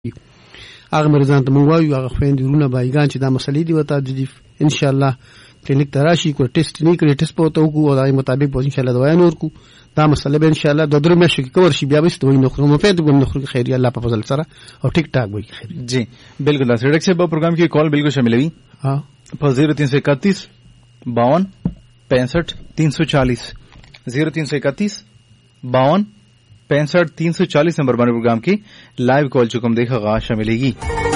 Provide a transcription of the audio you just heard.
هغه مریضان ته موږ وایو هغه خويندې ورونه بایګان چې دا مسلې دي وته د ان شاء الله کلینیک ته راشي کو ټیسټ نه کړي ټیسټ په تو کو او دای مطابق به ان شاء الله دوا نور کو دا مسله به ان شاء الله د درو میاشتو کې کور شي بیا به ستوي نو خو مفید ګم نو خیری الله په فضل سره او ټیک ټاک وي خیر جی بالکل سیډک سے پروگرام کی کال بالکل شامل ہوئی ہاں 0331 52 65 340 0331 52 65 340 نمبر پر پروگرام کی لائیو کال چکم دیکھا شامل ہوگی.